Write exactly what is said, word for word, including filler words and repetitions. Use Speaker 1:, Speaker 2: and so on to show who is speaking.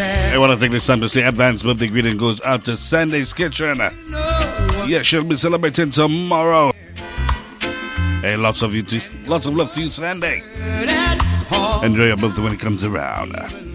Speaker 1: I want to take this time to say advance birthday greeting goes out to Sunday's Kitchen. Yeah, she'll be celebrating tomorrow. Hey, lots of you, to, lots of love to you, Sandy. Enjoy your birthday when it comes around.